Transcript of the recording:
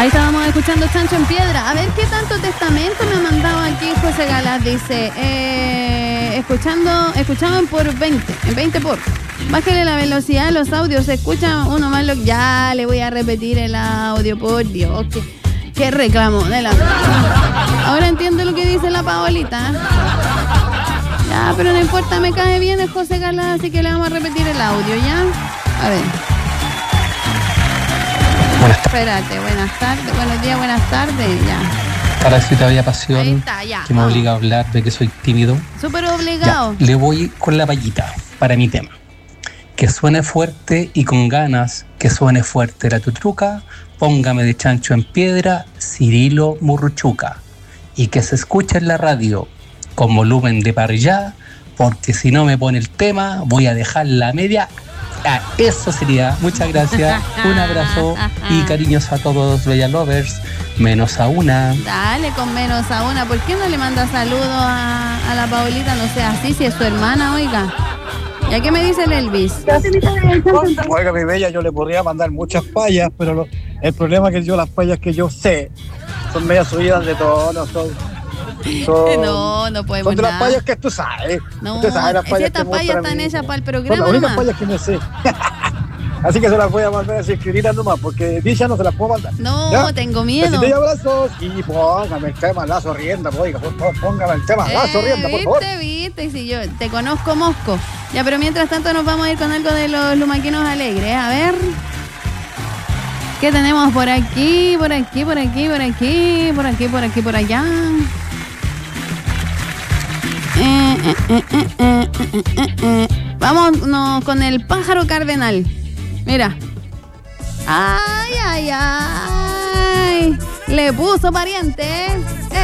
Ahí estábamos escuchando Chancho en Piedra. A ver qué tanto testamento me ha mandado aquí José Galás. Dice, escuchaban por 20, en 20 por. Bájale la velocidad de los audios, se escucha uno más lo que... Ya le voy a repetir el audio, por Dios, qué reclamo de la... Ahora entiendo lo que dice la Paolita. Ya, pero no importa, me cae bien el José Galás, así que le vamos a repetir el audio, ¿ya? A ver. Espérate, buenas tardes, buenos días, buenas tardes, ya. Para eso todavía pasión Ahí está, ya. que me obliga a hablar de que soy tímido. Súper obligado. Ya, le voy con la payita para mi tema. Que suene fuerte y con ganas, que suene fuerte la tutruca, póngame de Chancho en Piedra, Cirilo Murruchuca. Y que se escuche en la radio con volumen de parrilla, porque si no me pone el tema, voy a dejar la media. Eso sería. Muchas gracias. Un abrazo y cariños a todos Bella Lovers, menos a una. Dale con menos a una. ¿Por qué no le manda saludos a la Paolita? No sea así, si es su hermana, oiga. ¿Ya qué me dice el Elvis? Oiga, mi bella, yo le podría mandar muchas payas, pero el problema es que yo las payas que yo sé son medias subidas de tono, no podemos son de las nada. payas que tú sabes. No, usted sabe las payas estas que payas muestran están a mí. hechas para el Son programa las únicas nomás. payas que me sé. Así que se las voy a mandar así escritas nomás, porque dicha no se las puedo mandar. No, ¿ya? tengo miedo. Besitos y abrazos y póngame el tema La Sorrienda, oiga, por favor, póngame el tema La Sorrienda, por favor. Viste, si yo te conozco, mosco. Ya, pero mientras tanto nos vamos a ir con algo de los lumaquinos alegres. A ver. ¿Qué tenemos por aquí? Por allá. Vámonos con el pájaro cardenal. Mira. Ay. Le puso pariente.